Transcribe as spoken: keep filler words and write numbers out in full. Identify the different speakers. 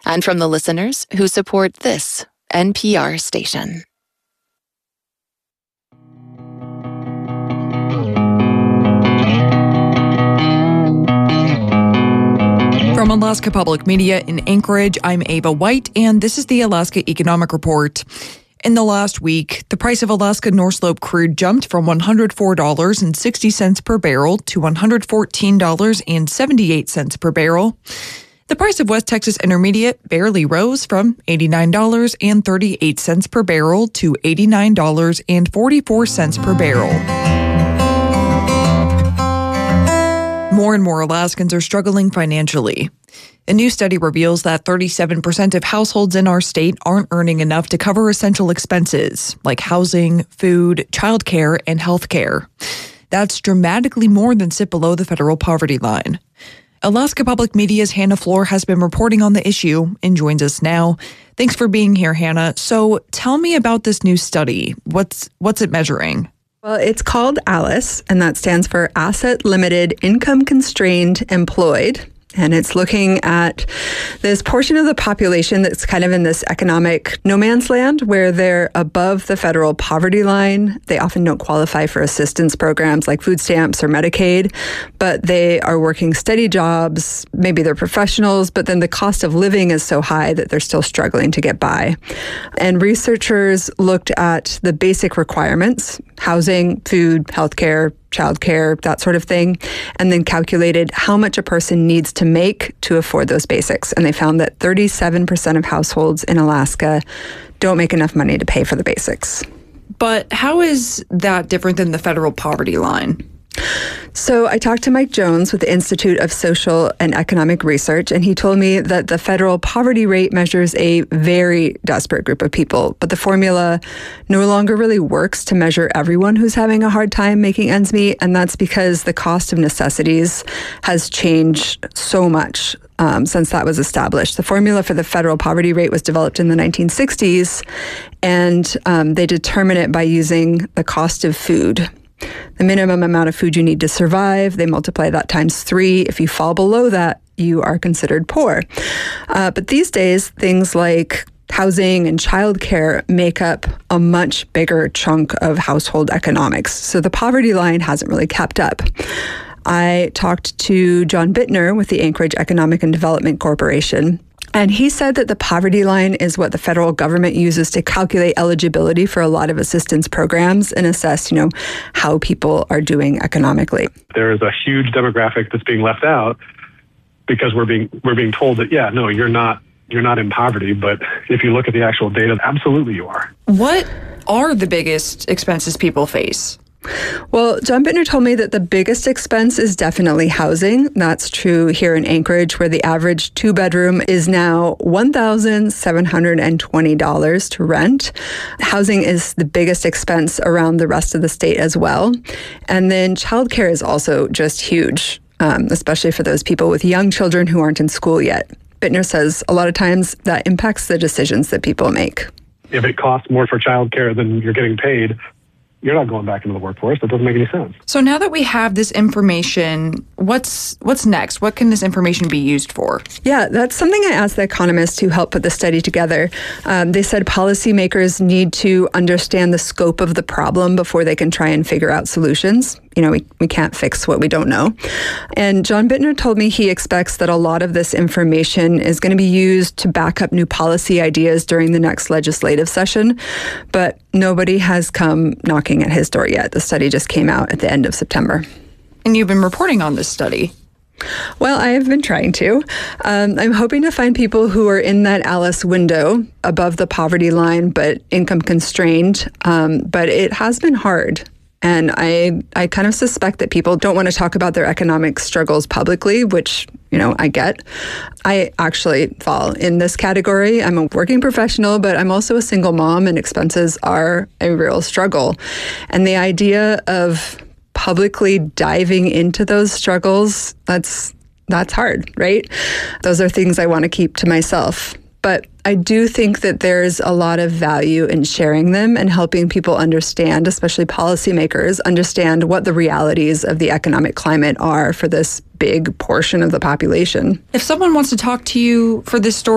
Speaker 1: and from the listeners who support this N P R station.
Speaker 2: From Alaska Public Media in Anchorage, I'm Ava White, and this is the Alaska Economic Report. In the last week, the price of Alaska North Slope crude jumped from one hundred four dollars and sixty cents per barrel to one hundred fourteen dollars and seventy-eight cents per barrel. The price of West Texas Intermediate barely rose from eighty-nine dollars and thirty-eight cents per barrel to eighty-nine dollars and forty-four cents per barrel. More and more Alaskans are struggling financially. A new study reveals that thirty-seven percent of households in our state aren't earning enough to cover essential expenses like housing, food, childcare, and health care. That's dramatically more than sit below the federal poverty line. Alaska Public Media's Hannah Floor has been reporting on the issue and joins us now. Thanks for being here, Hannah. So tell me about this new study. What's what's it measuring?
Speaker 3: Well, it's called ALICE, and that stands for Asset Limited Income Constrained Employed. And it's looking at this portion of the population that's kind of in this economic no man's land where they're above the federal poverty line. They often don't qualify for assistance programs like food stamps or Medicaid, but they are working steady jobs. Maybe they're professionals, but then the cost of living is so high that they're still struggling to get by. And researchers looked at the basic requirements: housing, food, healthcare, childcare, that sort of thing, and then calculated how much a person needs to make to afford those basics. And they found that thirty-seven percent of households in Alaska don't make enough money to pay for the basics.
Speaker 2: But how is that different than the federal poverty line?
Speaker 3: So I talked to Mike Jones with the Institute of Social and Economic Research, and he told me that the federal poverty rate measures a very desperate group of people, but the formula no longer really works to measure everyone who's having a hard time making ends meet, and that's because the cost of necessities has changed so much um, since that was established. The formula for the federal poverty rate was developed in the nineteen sixties, and um, they determine it by using the cost of food. The minimum amount of food you need to survive, they multiply that times three. If you fall below that, you are considered poor. Uh, but these days, things like housing and childcare make up a much bigger chunk of household economics. So the poverty line hasn't really kept up. I talked to John Bittner with the Anchorage Economic and Development Corporation, and he said that the poverty line is what the federal government uses to calculate eligibility for a lot of assistance programs and assess, you know, how people are doing economically.
Speaker 4: There is a huge demographic that's being left out because we're being we're being told that, yeah, no, you're not you're not in poverty. But if you look at the actual data, absolutely you are.
Speaker 2: What are the biggest expenses people face?
Speaker 3: Well, John Bittner told me that the biggest expense is definitely housing. That's true here in Anchorage, where the average two-bedroom is now one thousand seven hundred twenty dollars to rent. Housing is the biggest expense around the rest of the state as well. And then childcare is also just huge, um, especially for those people with young children who aren't in school yet. Bittner says a lot of times that impacts the decisions that people make.
Speaker 4: If it costs more for childcare than you're getting paid, you're not going back into the workforce. That doesn't make any sense.
Speaker 2: So now that we have this information, what's what's next? What can this information be used for?
Speaker 3: Yeah, that's something I asked the economists who helped put the study together. Um, they said policymakers need to understand the scope of the problem before they can try and figure out solutions. You know, we, we can't fix what we don't know. And John Bittner told me he expects that a lot of this information is going to be used to back up new policy ideas during the next legislative session. But nobody has come knocking at his door yet. The study just came out at the end of September.
Speaker 2: And you've been reporting on this study.
Speaker 3: Well, I have been trying to. Um, I'm hoping to find people who are in that ALICE window above the poverty line, but income constrained. Um, but it has been hard. And I I kind of suspect that people don't want to talk about their economic struggles publicly, which, you know, I get. I actually fall in this category. I'm a working professional, but I'm also a single mom, and expenses are a real struggle. And the idea of publicly diving into those struggles, that's that's hard, right? Those are things I want to keep to myself. But I do think that there's a lot of value in sharing them and helping people understand, especially policymakers, understand what the realities of the economic climate are for this big portion of the population.
Speaker 2: If someone wants to talk to you for this story,